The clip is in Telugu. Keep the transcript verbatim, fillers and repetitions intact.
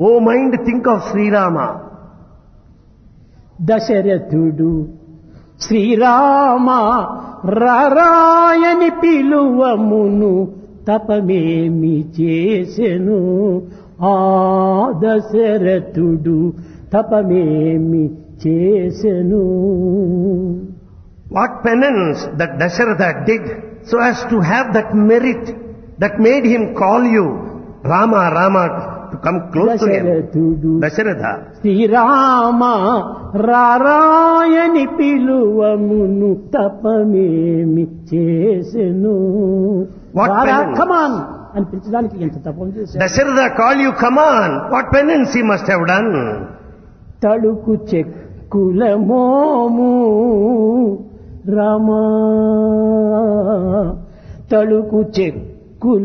O mind, think of Sri Rama. దశరథుడు శ్రీరామ రారాయని పిలువమును తపమేమి చేసెను. ఆ దశరథుడు తపమేమి చేసెను. What penance that Dasharatha did so as to have that merit that made him call you Rama, Rama, to come close to him. Dasharatha. Srirama రారాయని పిలువమును తపమేమి చేసెను. What penance? Come on అని పిలిచడానికి ఎంత తపం చేశాడు. Dasharatha call you, come on. What penance he must have done. తడుకు చెక్కుల మోము రామా, తడుకు చెక్కు